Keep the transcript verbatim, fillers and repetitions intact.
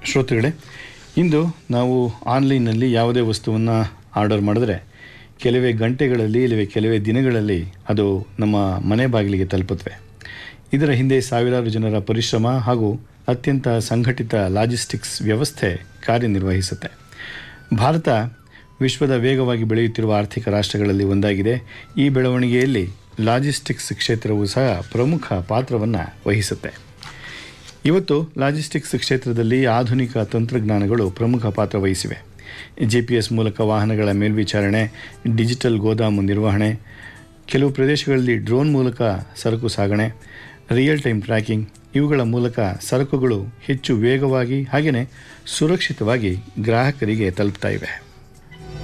ಶ್ರೋತೃಗಳೇ, ಇಂದು ನಾವು ಆನ್ಲೈನ್ನಲ್ಲಿ ಯಾವುದೇ ವಸ್ತುವನ್ನು ಆರ್ಡರ್ ಮಾಡಿದ್ರೆ ಕೆಲವೇ ಗಂಟೆಗಳಲ್ಲಿ ಇಲ್ಲವೇ ಕೆಲವೇ ದಿನಗಳಲ್ಲಿ ಅದು ನಮ್ಮ ಮನೆ ಬಾಗಿಲಿಗೆ ತಲುಪುತ್ತವೆ. ಇದರ ಹಿಂದೆ ಸಾವಿರಾರು ಜನರ ಪರಿಶ್ರಮ ಹಾಗೂ ಅತ್ಯಂತ ಸಂಘಟಿತ ಲಾಜಿಸ್ಟಿಕ್ಸ್ ವ್ಯವಸ್ಥೆ ಕಾರ್ಯನಿರ್ವಹಿಸುತ್ತೆ. ಭಾರತ ವಿಶ್ವದ ವೇಗವಾಗಿ ಬೆಳೆಯುತ್ತಿರುವ ಆರ್ಥಿಕ ರಾಷ್ಟ್ರಗಳಲ್ಲಿ ಒಂದಾಗಿದೆ. ಈ ಬೆಳವಣಿಗೆಯಲ್ಲಿ ಲಾಜಿಸ್ಟಿಕ್ಸ್ ಕ್ಷೇತ್ರವು ಸಹ ಪ್ರಮುಖ ಪಾತ್ರವನ್ನು ವಹಿಸುತ್ತೆ. ಇವತ್ತು ಲಾಜಿಸ್ಟಿಕ್ಸ್ ಕ್ಷೇತ್ರದಲ್ಲಿ ಆಧುನಿಕ ತಂತ್ರಜ್ಞಾನಗಳು ಪ್ರಮುಖ ಪಾತ್ರ ವಹಿಸಿವೆ. ಜಿ ಪಿ ಎಸ್ ಮೂಲಕ ವಾಹನಗಳ ಮೇಲ್ವಿಚಾರಣೆ, ಡಿಜಿಟಲ್ ಗೋದಾಮು ನಿರ್ವಹಣೆ, ಕೆಲವು ಪ್ರದೇಶಗಳಲ್ಲಿ ಡ್ರೋನ್ ಮೂಲಕ ಸರಕು ಸಾಗಣೆ, ರಿಯಲ್ ಟೈಮ್ ಟ್ರ್ಯಾಕಿಂಗ್ ಇವುಗಳ ಮೂಲಕ ಸರಕುಗಳು ಹೆಚ್ಚು ವೇಗವಾಗಿ ಹಾಗೆಯೇ ಸುರಕ್ಷಿತವಾಗಿ ಗ್ರಾಹಕರಿಗೆ ತಲುಪ್ತಾ ಇವೆ.